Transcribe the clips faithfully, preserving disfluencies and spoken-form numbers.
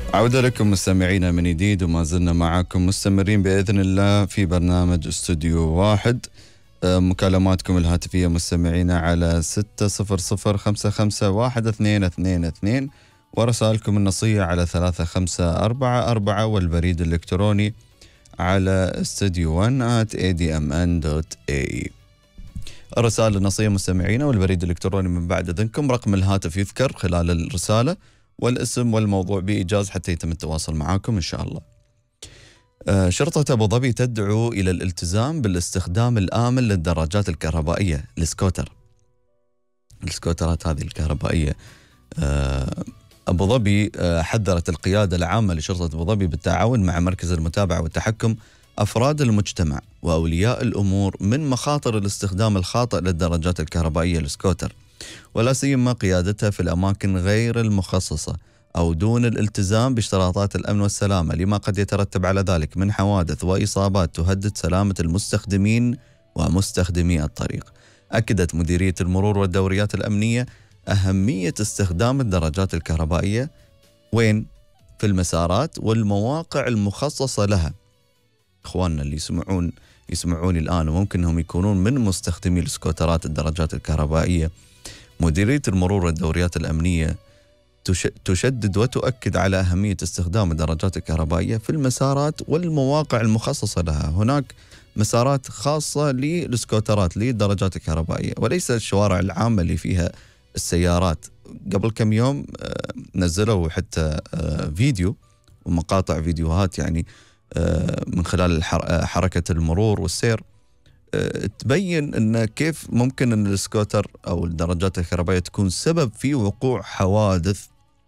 عودة لكم مستمعينا من جديد، وما زلنا معاكم مستمرين بإذن الله في برنامج استوديو واحد. آه، مكالماتكم الهاتفية مستمعينا على ستة صفر صفر خمسة خمسة واحد اثنين اثنين اثنين، ورسائلكم النصية على ثلاثة خمسة أربعة أربعة، والبريد الإلكتروني على استوديو واحد آت إيه دي إم إن دوت إيه إي. الرسائل النصية مستمعينا والبريد الإلكتروني من بعد إذنكم، رقم الهاتف يذكر خلال الرسالة والاسم والموضوع بإيجاز حتى يتم التواصل معاكم إن شاء الله. آه، شرطة أبو ظبي تدعو إلى الالتزام بالاستخدام الآمن للدراجات الكهربائية السكوتر. السكوترات هذه الكهربائية، آه، أبو ظبي آه، حذرت القيادة العامة لشرطة أبو ظبي بالتعاون مع مركز المتابعة والتحكم أفراد المجتمع وأولياء الأمور من مخاطر الاستخدام الخاطئ للدراجات الكهربائية السكوتر، ولا سيما قيادتها في الأماكن غير المخصصة أو دون الالتزام باشتراطات الأمن والسلامة، لما قد يترتب على ذلك من حوادث وإصابات تهدد سلامة المستخدمين ومستخدمي الطريق. أكدت مديرية المرور والدوريات الأمنية أهمية استخدام الدراجات الكهربائية وين؟ في المسارات والمواقع المخصصة لها. إخواننا اللي يسمعون يسمعوني الآن وممكن أنهم يكونون من مستخدمي السكوترات الدراجات الكهربائية، مديرية المرور والدوريات الأمنية تشدد وتؤكد على أهمية استخدام الدراجات الكهربائية في المسارات والمواقع المخصصة لها. هناك مسارات خاصة للسكوترات للدراجات الكهربائية وليس الشوارع العامة اللي فيها السيارات. قبل كم يوم نزلوا حتى فيديو ومقاطع فيديوهات يعني من خلال حركة المرور والسير، تبين أن كيف ممكن أن السكوتر أو الدراجات الكهربائية تكون سبب في وقوع حوادث.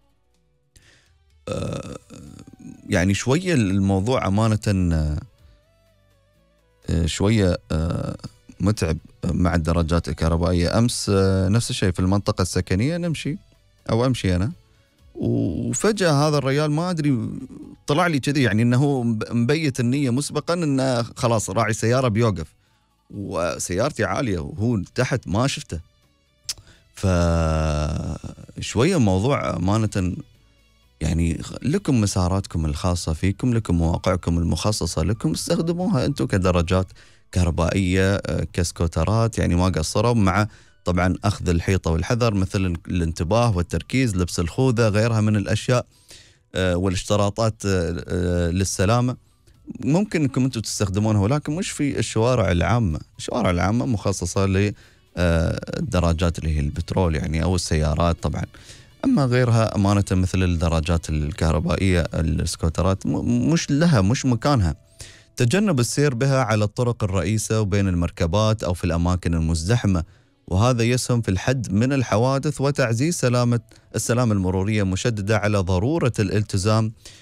يعني شوية الموضوع أمانة شوية متعب مع الدراجات الكهربائية. أمس نفس الشيء في المنطقة السكنية، نمشي أو أمشي أنا، وفجأة هذا الرجال ما أدري طلع لي كذي، يعني أنه مبيت النية مسبقا أنه خلاص راعي سيارة بيوقف، وسيارتي عالية وهو تحت ما شفته. فشوية موضوع أمانة، يعني لكم مساراتكم الخاصة فيكم، لكم مواقعكم المخصصة لكم، استخدموها أنتم كدراجات كهربائية كسكوترات، يعني ما قصروا، مع طبعا أخذ الحيطة والحذر مثل الانتباه والتركيز، لبس الخوذة، غيرها من الأشياء والاشتراطات للسلامة. ممكن انكم انتم تستخدمونها ولكن مش في الشوارع العامة. الشوارع العامة مخصصة للدراجات اللي هي البترول يعني أو السيارات طبعا. أما غيرها أمانة مثل الدراجات الكهربائية السكوترات مش لها مش مكانها. تجنب السير بها على الطرق الرئيسة وبين المركبات أو في الأماكن المزدحمة، وهذا يسهم في الحد من الحوادث وتعزيز سلامة السلامة المرورية، مشددة على ضرورة الالتزام